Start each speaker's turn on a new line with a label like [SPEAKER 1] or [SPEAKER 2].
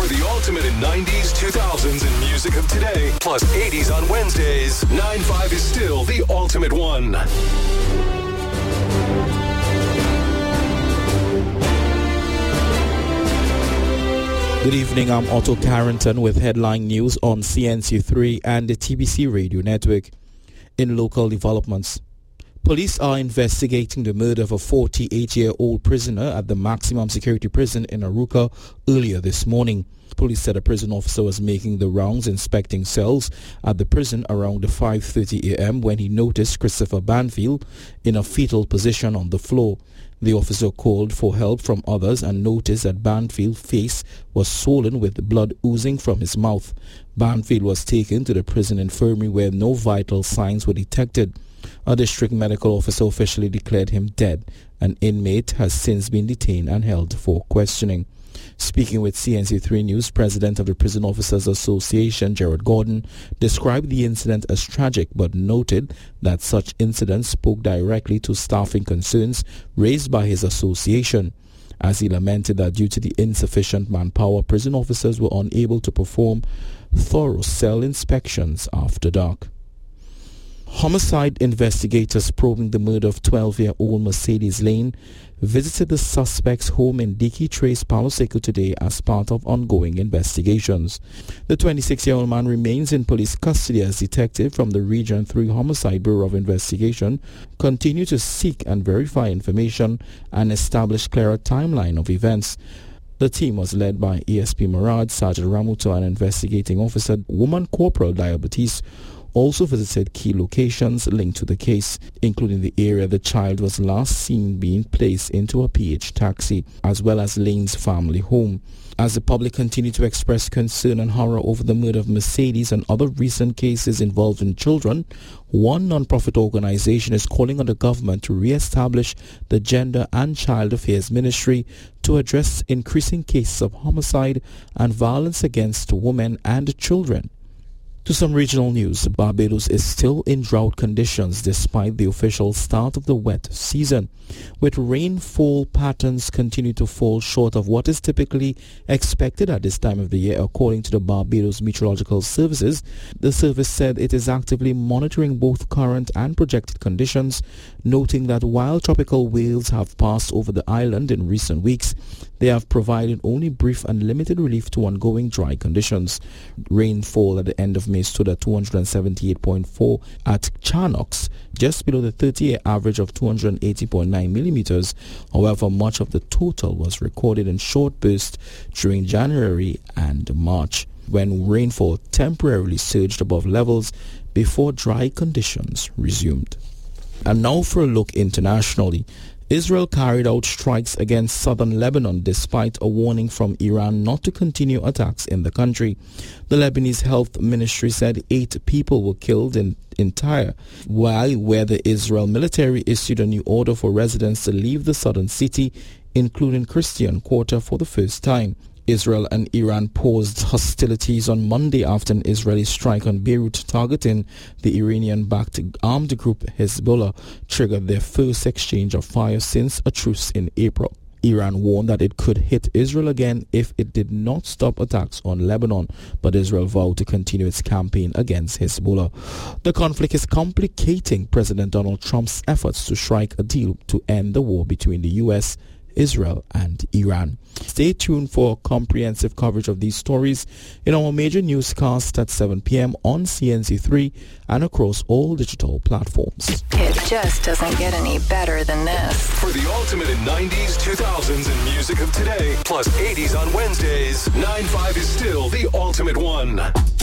[SPEAKER 1] For the ultimate in 90s, 2000s, and music of today, plus 80s on Wednesdays, 9-5 is still the ultimate one.
[SPEAKER 2] Good evening, I'm Otto Carrington with headline news on CNC3 and the TBC radio network. In local developments, police are investigating the murder of a 48-year-old prisoner at the maximum security prison in Arouca earlier this morning. Police said a prison officer was making the rounds inspecting cells at the prison around 5:30 a.m. when he noticed Christopher Banfield in a fetal position on the floor. The officer called for help from others and noticed that Banfield's face was swollen with blood oozing from his mouth. Banfield was taken to the prison infirmary where no vital signs were detected. A district medical officer officially declared him dead. An inmate has since been detained and held for questioning. Speaking with CNC3 News, President of the Prison Officers Association, Gerard Gordon, described the incident as tragic but noted that such incidents spoke directly to staffing concerns raised by his association, as he lamented that due to the insufficient manpower, prison officers were unable to perform thorough cell inspections after dark. Homicide investigators probing the murder of 12-year-old Mercedes Lane visited the suspect's home in Dickey Trace, Palo Seco today as part of ongoing investigations. The 26-year-old man remains in police custody as detectives from the Region 3 Homicide Bureau of Investigation continue to seek and verify information and establish clearer timeline of events. The team was led by ESP Murad, Sergeant Ramuto, and investigating officer Woman Corporal Diabetes, also visited key locations linked to the case, including the area the child was last seen being placed into a PH taxi, as well as Lane's family home. As the public continued to express concern and horror over the murder of Mercedes and other recent cases involving children, one non-profit organization is calling on the government to re-establish the Gender and Child Affairs Ministry to address increasing cases of homicide and violence against women and children. To some regional news, Barbados is still in drought conditions despite the official start of the wet season, with rainfall patterns continue to fall short of what is typically expected at this time of the year, according to the Barbados Meteorological Services. The service said it is actively monitoring both current and projected conditions, noting that while tropical waves have passed over the island in recent weeks, they have provided only brief and limited relief to ongoing dry conditions. Rainfall at the end of May stood at 278.4 at Charnox, just below the 30-year average of 280.9 millimeters. However, much of the total was recorded in short bursts during January and March, when rainfall temporarily surged above levels before dry conditions resumed. And now for a look internationally. Israel carried out strikes against southern Lebanon despite a warning from Iran not to continue attacks in the country. The Lebanese Health Ministry said 8 people were killed in Tyre, where the Israel military issued a new order for residents to leave the southern city, including Christian Quarter, for the first time. Israel and Iran paused hostilities on Monday after an Israeli strike on Beirut targeting the Iranian-backed armed group Hezbollah triggered their first exchange of fire since a truce in April. Iran warned that it could hit Israel again if it did not stop attacks on Lebanon, but Israel vowed to continue its campaign against Hezbollah. The conflict is complicating President Donald Trump's efforts to strike a deal to end the war between the U.S., Israel and Iran. Stay tuned for comprehensive coverage of these stories in our major newscast at 7 p.m. on CNC3 and across all digital platforms.
[SPEAKER 3] It just doesn't get any better than this.
[SPEAKER 1] For the ultimate in 90s, 2000s, and music of today, plus 80s on Wednesdays, 9-5 is still the ultimate one.